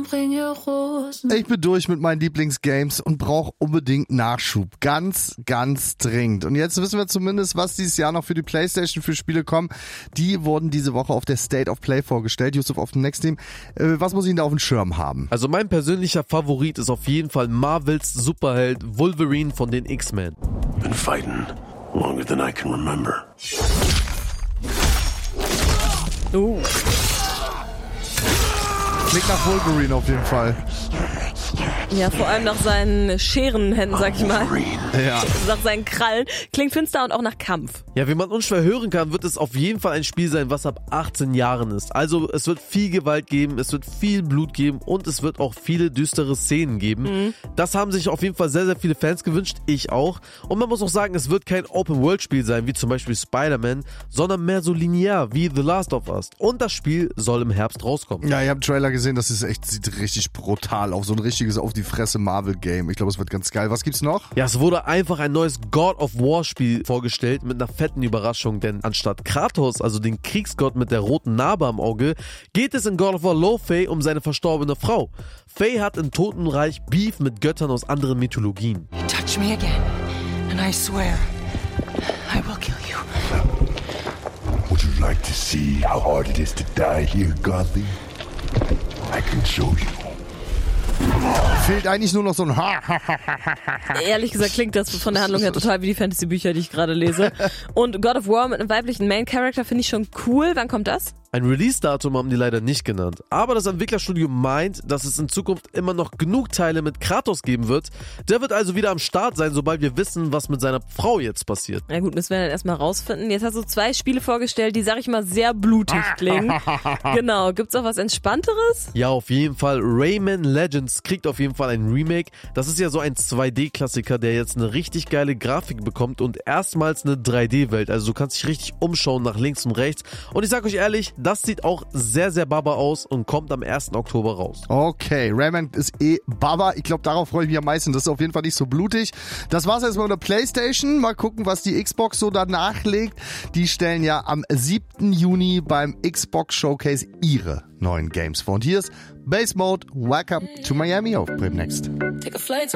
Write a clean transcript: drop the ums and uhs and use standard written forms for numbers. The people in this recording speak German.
bringe Rosen. Ich bin durch mit meinen Lieblingsgames und brauche unbedingt Nachschub. Ganz, ganz dringend. Und jetzt wissen wir zumindest, was dieses Jahr noch für die PlayStation für Spiele kommen. Die wurden diese Woche auf der State of Play vorgestellt. Yusuf auf dem Next Team. Was muss ich denn da auf dem Schirm haben? Also mein persönlicher Favorit ist auf jeden Fall Marvels Superheld Wolverine von den X-Men. Been fighting longer than I can remember. Klingt nach Wolverine auf jeden Fall. Ja, vor allem nach seinen Scherenhänden, sag ich mal. Ja. Nach seinen Krallen. Klingt finster und auch nach Kampf. Ja, wie man unschwer hören kann, wird es auf jeden Fall ein Spiel sein, was ab 18 Jahren ist. Also es wird viel Gewalt geben, es wird viel Blut geben und es wird auch viele düstere Szenen geben. Das haben sich auf jeden Fall sehr, sehr viele Fans gewünscht, ich auch. Und man muss auch sagen, es wird kein Open-World-Spiel sein, wie zum Beispiel Spider-Man, sondern mehr so linear, wie The Last of Us. Und das Spiel soll im Herbst rauskommen. Ja, ich habe einen Trailer gesehen, das ist echt, sieht richtig brutal auf. So ein richtiges auf die Fresse Marvel-Game. Ich glaube, es wird ganz geil. Was gibt's noch? Ja, es wurde einfach ein neues God of War Spiel vorgestellt mit einer fetten Überraschung, denn anstatt Kratos, also den Kriegsgott mit der roten Narbe am Auge, geht es in God of War Lo-Fei um seine verstorbene Frau. Faye hat im Totenreich Beef mit Göttern aus anderen Mythologien. You touch me again, and I swear, I will kill you. Would you like to see how hard it is to die here, Godly? I can show you. Fehlt eigentlich nur noch so ein Ehrlich gesagt klingt das von der Handlung her total wie die Fantasy-Bücher, die ich gerade lese. Und God of War mit einem weiblichen Main-Character finde ich schon cool. Wann kommt das? Ein Release-Datum haben die leider nicht genannt. Aber das Entwicklerstudio meint, dass es in Zukunft immer noch genug Teile mit Kratos geben wird. Der wird also wieder am Start sein, sobald wir wissen, was mit seiner Frau jetzt passiert. Na gut, müssen wir dann erstmal rausfinden. Jetzt hast du 2 Spiele vorgestellt, die, sag ich mal, sehr blutig klingen. Genau. Gibt's auch was Entspannteres? Ja, auf jeden Fall. Rayman Legends kriegt auf jeden Fall ein Remake. Das ist ja so ein 2D-Klassiker, der jetzt eine richtig geile Grafik bekommt und erstmals eine 3D-Welt. Also du kannst dich richtig umschauen nach links und rechts. Und ich sag euch ehrlich, das sieht auch sehr, sehr baba aus und kommt am 1. Oktober raus. Okay, Rayman ist baba. Ich glaube, darauf freue ich mich am meisten. Das ist auf jeden Fall nicht so blutig. Das war's erstmal mit der PlayStation. Mal gucken, was die Xbox so danach legt. Die stellen ja am 7. Juni beim Xbox Showcase ihre neuen Games vor. Und hier ist Base Mode. Welcome to Miami auf Bremen Next. Take a flight to